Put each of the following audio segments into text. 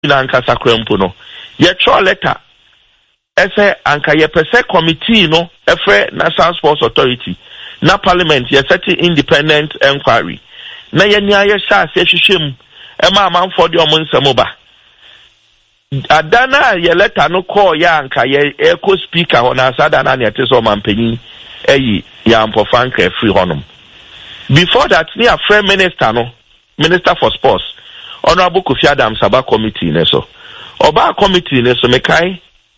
anka sakrempo no ye tro letter ese anka ye pese committee no efe National Sports Authority na parliament ye set independent inquiry na ye nia ye sha se hwehwem e ma amanfo de omonsemo ba adana ye letter no call ya anka ye echo speaker ho na asada na ne teso mampanyin eyi ya ampofanka free honum. Before that, we are friend minister Minister for Sports, Honorable Kofi Adams Aba committee neso. Oba committee neso mekai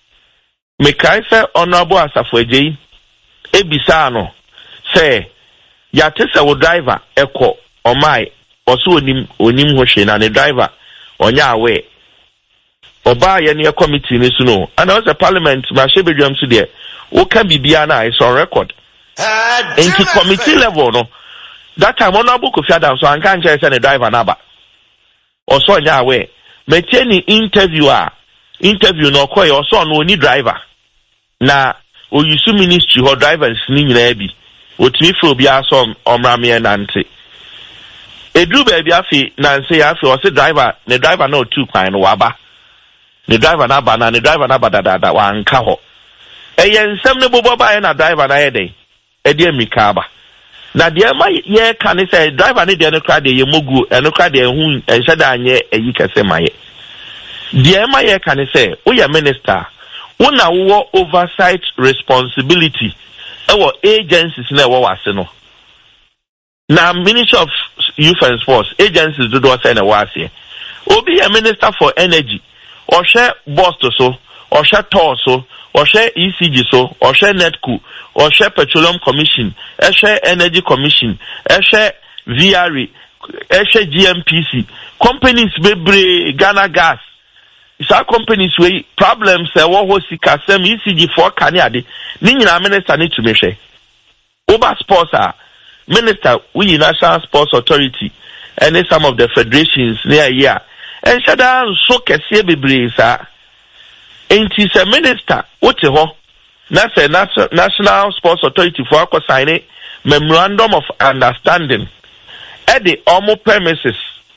say Honorable Asafo Ejeyi ebisa no say ya tese wo driver eko omai oso onim hoshe na ne driver onya awe. Oba ye ne committee neso no. And also parliament ma shebedwam so de wo ka bibia na is on record. Into committee level no. That time Honorable Kofi Adams so anka nche say the driver naba. Oso nya awe. Meteni interview no koy oso no ni driver. Na oyusu ministry ho drivers ni nyina bi. Otimi fro bia so omrame nante. Edu ba bia fi nanse ya fi o se driver, the driver no two kwan no waba. The driver na ba na the driver na ba da wa anka ho. Eye nsem ne bobo ba na driver na ye dey. E dey mikaba. Na de ma ye kan say driver ne de no kra de ye mogu eno kra de hu enheda anye eyi kase maye de ma ye kan say wo ya minister wo na wo oversight responsibility ewo agencies na wo wase no na Ministry of Youth and Sports agencies do say na wase obi ya minister for energy o hwe boss to so o hwe toll so o hwe ECG so o hwe netco o hwe petroleum commission e hwe energy commission e hwe VRA e hwe GMPC companies bebre Ghana Gas isa companies we problems e wo ho sika sem ECG for Canada ni nyina minister ni to me hwe over sports minister we National Sports Authority and some of the federations near here and shada so kese bebre sa enti se minister wote ho na se National Sports Authority for akọ sign memorandum of understanding at the omo premises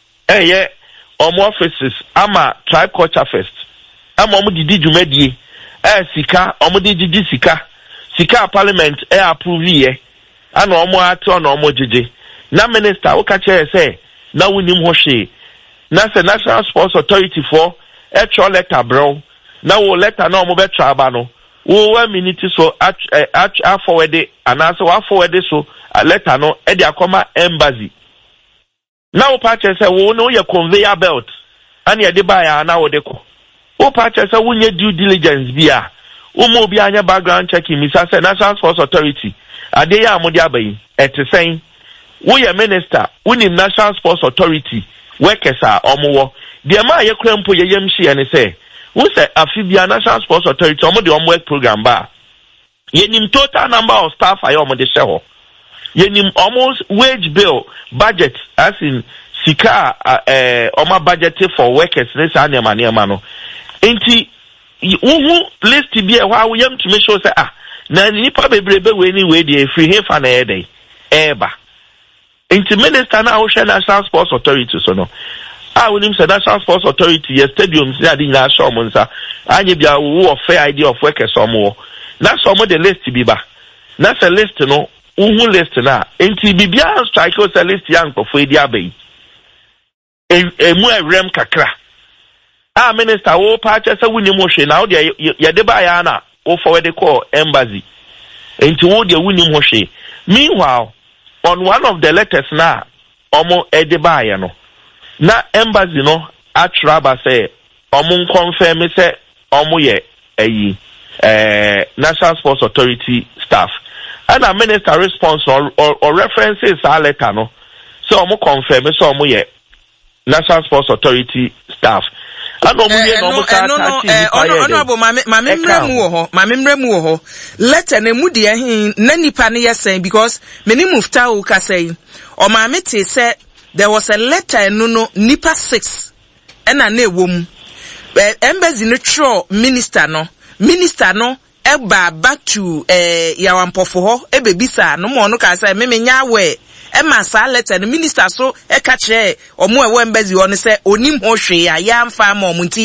omo offices ama Tribe Culture Fest ama omo didi dwumadie sika omo didi sika parliament approve ye ana omo ato na omo jeje na minister wo ka chere say na wonim ho hwe na se National Sports Authority for e letter bro na wo letter na omo be traba no wo 1 minute so forward and also forward so a letter no e dia koma embassy na wo pa che say wo no ye conveyor belt and ye de buy na wo de ko wo pa che say wo nye due diligence bia wo mo bi anya background checking mi say National Sports Authority ade ya amodi abayi etesen wo ye minister wo ni National Sports Authority workers a omo de ma ye kwampo ye yemhye ne say who say Afibia National Sports Authority omo de omo work program ba yenim total number of staff ayo omo de sheho yenim almost wage bill budget as in sika omo budget for workers ne sa ne ma no enti uhu list bi e wa yem to me show say na nipa bebrebe we ni we dey free hefa na yedey eba enti minister na wo National Sports Authority so no when him say National Sports Authority yes stadiums they are na show monsa anye bia wo fair idea of workers omo na so mo the list bi ba na say list no uhu list na enti bibia strike o say list yan kofo edi abai emu awrem kakra minister wo pa che say wuni mo hwe na wo de ye de ba ya na wo forward call embassy enti wo de wuni mo hwe meanwhile on one of the letters na omo e de ba ya no na embassy no atraba say omo confirm say omo ye National Sports Authority staff and a minister response or references a letter no so omo confirm say omo ye National Sports Authority staff and omo ye no honorable mamemremu wo ho letter na mu de hin na nipa ne yesen because meni mufta wo ka say o mamete say there was a letter no nipa 6 ena na ewom embassy no tro minister no eba back to yawampofo ho ebebisa no mo no ka say me nya we ma sa letter the minister so e ka kire omo ewo embassy on say onim ho hwe ya ya mfa ma omunti